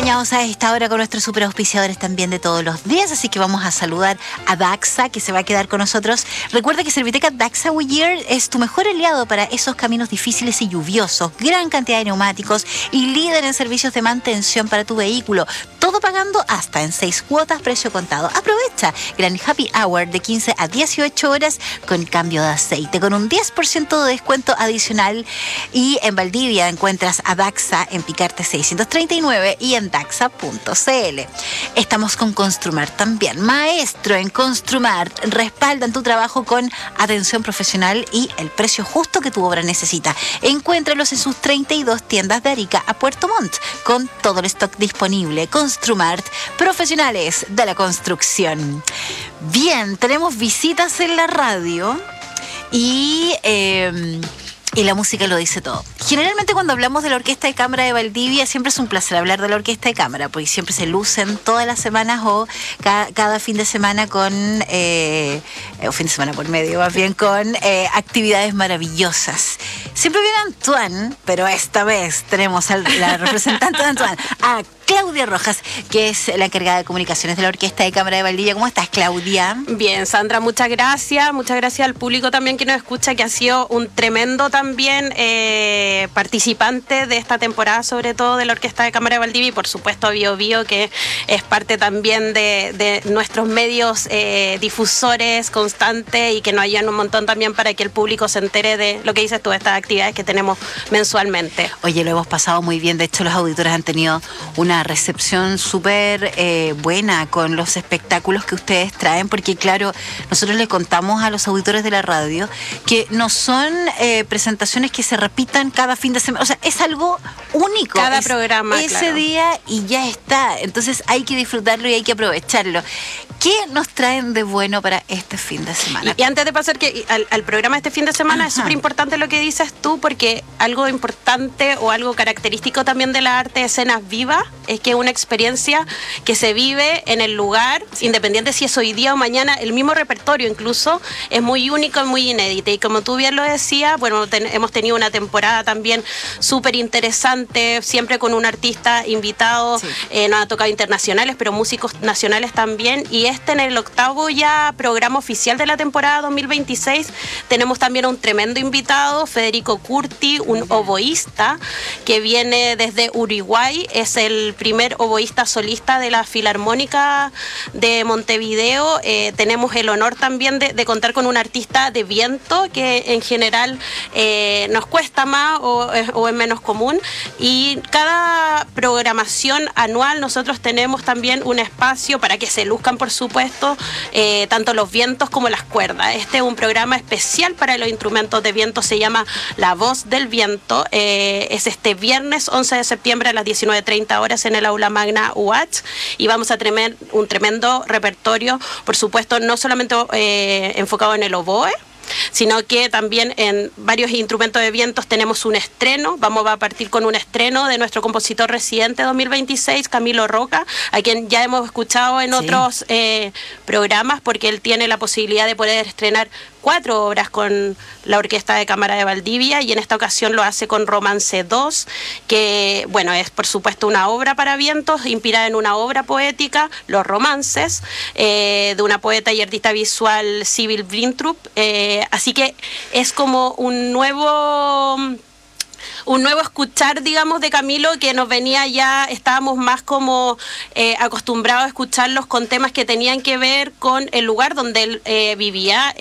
Acompañados a esta hora con nuestros super auspiciadores también de todos los días, así que vamos a saludar a Daxa, que se va a quedar con nosotros. Recuerda que Serviteca Daxa Goodyear es tu mejor aliado para esos caminos difíciles y lluviosos, gran cantidad de neumáticos y líder en servicios de mantención para tu vehículo, todo pagando hasta en 6 cuotas, precio contado. Aprovecha gran Happy Hour de 15 a 18 horas con cambio de aceite, con un 10% de descuento adicional. Y en Valdivia encuentras a Daxa en Picarte 639 y en daxa.cl. Estamos con Construmart también. Maestro en Construmart. Respaldan tu trabajo con atención profesional y el precio justo que tu obra necesita. Encuéntralos en sus 32 tiendas de Arica a Puerto Montt, con todo el stock disponible. Construmart, profesionales de la construcción. Bien, tenemos visitas en la radio y la música lo dice todo. Generalmente cuando hablamos de la Orquesta de Cámara de Valdivia siempre es un placer hablar de la Orquesta de Cámara, porque siempre se lucen todas las semanas o cada fin de semana con, o fin de semana por medio, más bien con actividades maravillosas. Siempre viene Antoine, pero esta vez tenemos a la representante de Antoine, a Claudia Rojas, que es la encargada de comunicaciones de la Orquesta de Cámara de Valdivia. ¿Cómo estás, Claudia? Bien, Sandra, muchas gracias. Muchas gracias al público también que nos escucha, que ha sido un tremendo también participante de esta temporada, sobre todo de la Orquesta de Cámara de Valdivia, y por supuesto a Bio Bio, que es parte también de nuestros medios difusores constantes y que nos ayudan un montón también para que el público se entere de lo que dices tú, estas actividades que tenemos mensualmente. Oye, lo hemos pasado muy bien. De hecho, los auditores han tenido una recepción súper buena con los espectáculos que ustedes traen, porque claro, nosotros le contamos a los auditores de la radio que no son presentaciones que se repitan cada fin de semana, o sea, es algo único. Cada programa, ese claro, día y ya está, entonces hay que disfrutarlo y hay que aprovecharlo. ¿Qué nos traen de bueno para este fin de semana? Y antes de pasar al programa de este fin de semana, es súper importante lo que dices tú, porque algo importante o algo característico también de la arte de escenas vivas es que es una experiencia que se vive en el lugar, independiente si es hoy día o mañana. El mismo repertorio incluso es muy único y muy inédito, y como tú bien lo decías, bueno, hemos tenido una temporada también súper interesante, siempre con un artista invitado. Sí. Nos ha tocado internacionales, pero músicos nacionales también, y en el 8º ya programa oficial de la temporada 2026 tenemos también un tremendo invitado, Federico Curti, un oboísta que viene desde Uruguay, es el primer oboísta solista de la Filarmónica de Montevideo. Tenemos el honor también de contar con un artista de viento, que en general nos cuesta más o es menos común, y cada programación anual nosotros tenemos también un espacio para que se luzcan, por supuesto, tanto los vientos como las cuerdas. Este es un programa especial para los instrumentos de viento, se llama La Voz del Viento. Es este viernes 11 de septiembre a las 19:30 horas en el Aula Magna UACH, y vamos a tener un tremendo repertorio, por supuesto, no solamente enfocado en el oboe, sino que también en varios instrumentos de vientos tenemos un estreno. Vamos a partir con un estreno de nuestro compositor residente 2026, Camilo Roca, a quien ya hemos escuchado en otros programas, porque él tiene la posibilidad de poder estrenar 4 obras con la Orquesta de Cámara de Valdivia, y en esta ocasión lo hace con Romance 2, que bueno, es por supuesto una obra para vientos inspirada en una obra poética, Los Romances, de una poeta y artista visual, Sibyl Brintrup. Así que es como un nuevo escuchar, digamos, de Camilo, que nos venía ya, estábamos más como acostumbrados a escucharlos con temas que tenían que ver con el lugar donde él vivía,